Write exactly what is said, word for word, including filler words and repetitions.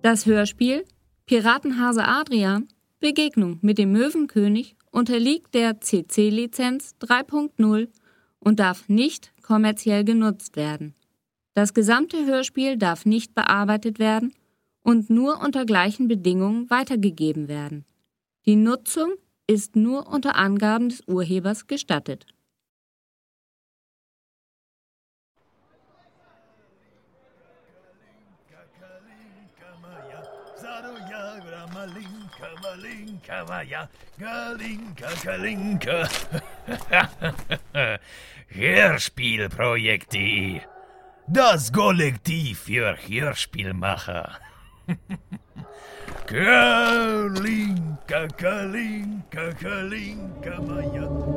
Das Hörspiel Piratenhase Adrian – Begegnung mit dem Möwenkönig unterliegt der C C-Lizenz drei Punkt null und darf nicht kommerziell genutzt werden. Das gesamte Hörspiel darf nicht bearbeitet werden und nur unter gleichen Bedingungen weitergegeben werden. Die Nutzung ist nur unter Angaben des Urhebers gestattet. Hörspielprojekt.de, das Kollektiv für Hörspielmacher. Kalinka, Kalinka, Kalinka, Maja.